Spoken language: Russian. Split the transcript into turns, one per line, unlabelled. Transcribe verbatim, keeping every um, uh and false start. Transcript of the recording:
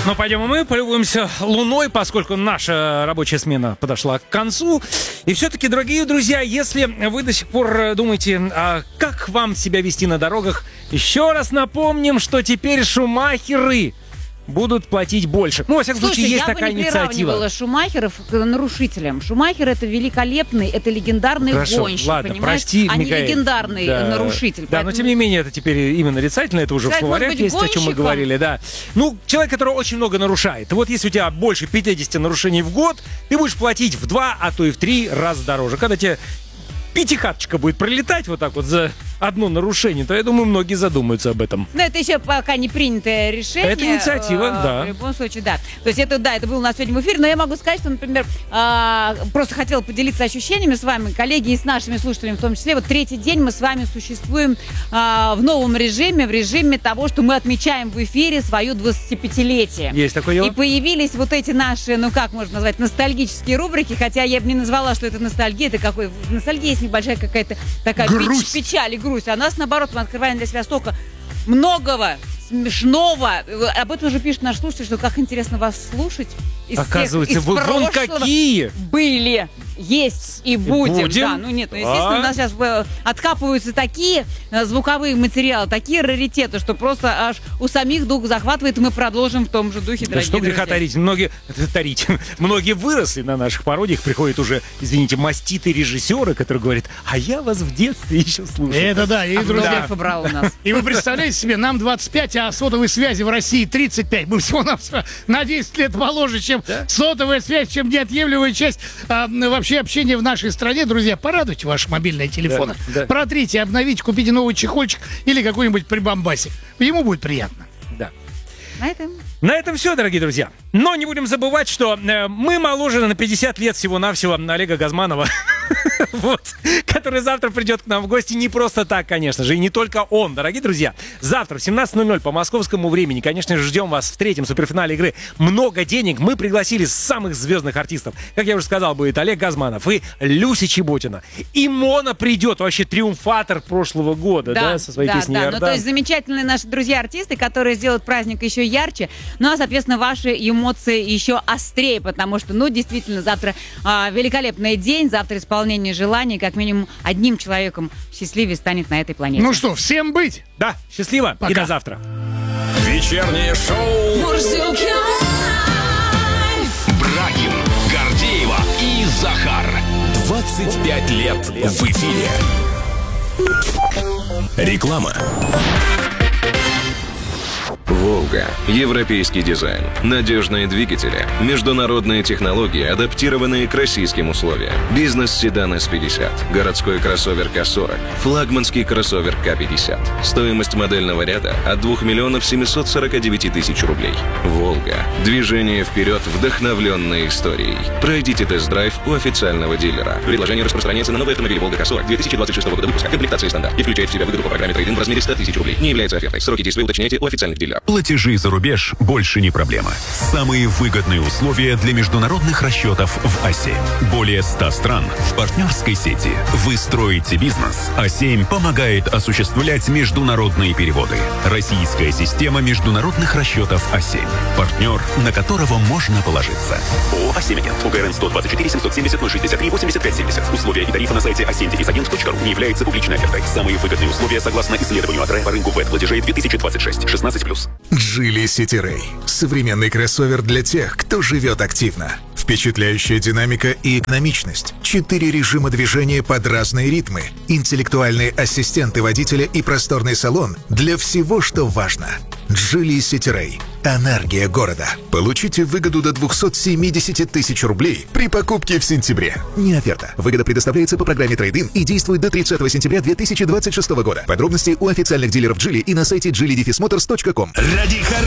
Ну, пойдем и мы полюбуемся луной, поскольку наша рабочая смена подошла к концу. И все-таки, дорогие друзья, если вы до сих пор думаете, а как вам себя вести на дорогах, еще раз напомним, что теперь шумахеры будут платить больше. Ну, во всяком
Слушай,
случае, есть
я
такая
бы не
инициатива.
приравнивала шумахеров к нарушителям. Шумахер — это великолепный, это легендарный
Хорошо,
гонщик,
ладно,
понимаешь?
прости,
а не
Микаэль.
легендарный
Да.
нарушитель.
Да,
поэтому...
но тем не менее, это теперь именно нарицательно, это уже
Человек
в словарях
может быть
есть, о чем мы
гонщиком.
говорили, да. Ну, человек, который очень много нарушает. И вот если у тебя больше пятьдесят нарушений в год, ты будешь платить в два, а то и в три раза дороже. Когда тебе пятихаточка будет пролетать вот так вот за одно нарушение, то, я думаю, многие задумаются об этом.
Но это еще пока не принятое решение.
Это инициатива,
э,
да.
В любом случае, да. То есть это, да, это было у нас сегодня в эфире, но я могу сказать, что, например, э, просто хотела поделиться ощущениями с вами, коллеги, и с нашими слушателями в том числе. Вот третий день мы с вами существуем э, в новом режиме, в режиме того, что мы отмечаем в эфире свое двадцатипятилетие.
Есть такое дело?
И появились вот эти наши, ну как можно назвать, ностальгические рубрики, хотя я бы не назвала, что это ностальгия, это какой... Ностальгия есть небольшая какая-то такая
грусть.
печ- печаль и грусть. А у нас, наоборот, мы открываем для себя столько многого, смешного. Об этом уже пишут наши слушатели, что как интересно вас слушать. Из
Оказывается,
всех, из
вы вон
прошлого
какие!
Были, есть и будем.
будем?
Да, ну нет, ну, естественно,
А?
у нас сейчас э, откапываются такие э, звуковые материалы, такие раритеты, что просто аж у самих дух захватывает, и мы продолжим в том же духе,
Да
дорогие
что греха
друзья.
тарить. Многие, тарить. Многие выросли на наших пародиях. Приходят уже, извините, маститые режиссеры, которые говорят, а я вас в детстве еще слушал.
Это да, и
А
друзья.
много побрал у нас.
И вы представляете себе, нам двадцать пять, а сотовой связи в России тридцать пять. Мы всего на, на десять лет моложе, чем сотовая связь, чем неотъемлемая часть а, вообще общения в нашей стране. Друзья, порадуйте ваши мобильные телефоны.
Да, да.
Протрите, обновите, купите новый чехольчик или какой-нибудь прибамбасик. Ему будет приятно.
Да.
На этом...
На этом все, дорогие друзья. Но не будем забывать, что э, мы моложе на пятьдесят лет всего-навсего Олега Газманова, вот, который завтра придет к нам в гости не просто так, конечно же, и не только он, дорогие друзья. Завтра в семнадцать ноль ноль по московскому времени, конечно же, ждем вас в третьем суперфинале игры «Много денег». Мы пригласили самых звездных артистов. Как я уже сказал, будет Олег Газманов и Люся Чеботина. И Мона придет, вообще триумфатор прошлого года, да, со своей
да,
песней
да.
«Иордан».
Ну, то есть замечательные наши друзья-артисты, которые сделают праздник еще ярче. Ну, а, соответственно, ваши эмоции еще острее, потому что, ну, действительно, завтра а, великолепный день, завтра исполнение желаний, как минимум одним человеком счастливее станет на этой планете.
Ну что, всем быть?
Да, счастливо
Пока.
и до завтра.
Вечернее шоу Брагин, Гордеева и Захар. двадцать пять лет в эфире. Реклама.
«Волга». Европейский дизайн, надежные двигатели, международные технологии, адаптированные к российским условиям. Бизнес-седан эс пятьдесят, городской кроссовер ка сорок, флагманский кроссовер ка пятьдесят. Стоимость модельного ряда от двух миллионов семьсот сорок девять тысяч рублей. «Волга». Движение вперед, вдохновленной историей. Пройдите тест-драйв у официального дилера. Предложение распространяется на новый автомобиль «Волга ка сорок» две тысячи двадцать шестого года выпуска. Комплектация стандарт. И включает в себя выгоду по программе трейд-ин в размере сто тысяч рублей. Не является офертой. Сроки действия уточняйте у официальных дилеров.
Платежи за рубеж больше не проблема. Самые выгодные условия для международных расчетов в АСЕМ. Более ста стран в партнерской сети. Вы строите бизнес. АСЕМ помогает осуществлять международные переводы. Российская система международных расчетов АСЕМ. Партнер, на которого можно положиться. ООО «АСЕМ Агент». УГРН сто двадцать четыре семьсот семьдесят ноль шестьдесят три восемьдесят пять семьдесят. Условия и тарифы на сайте асем дефис агент точка ру не являются публичной офертой. Самые выгодные условия согласно исследованию АДРЭ по рынку вэт-платежей две тысячи двадцать шесть. шестнадцать плюс.
Geely City Ray. Современный кроссовер для тех, кто живет активно. Впечатляющая динамика и экономичность. Четыре режима движения под разные ритмы. Интеллектуальные ассистенты водителя и просторный салон для всего, что важно. Geely City Ray. Энергия города. Получите выгоду до двухсот семидесяти тысяч рублей при покупке в сентябре. Не оферта. Выгода предоставляется по программе трейд-ин и действует до тридцатого сентября две тысячи двадцать шестого года. Подробности у официальных дилеров Geely и на сайте джили дефис моторс точка ком.